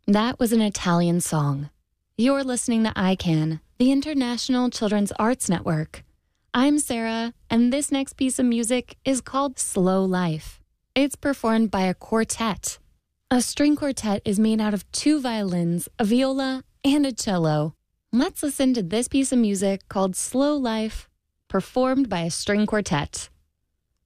That was an Italian song. You're listening to ICANN, the International Children's Arts Network. I'm Sarah, and this next piece of music is called Slow Life. It's performed by a quartet. A string quartet is made out of 2 violins, a viola, and a cello. Let's listen to this piece of music called Slow Life, performed by a string quartet.